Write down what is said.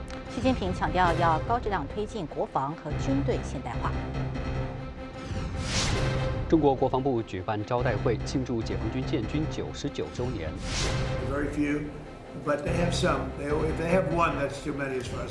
习近平强调要高质量推进国防和军队现代化。 中国国防部举办招待会，庆祝解放军建军99周年。 Very few, but they have some. If they have one, that's too many as far as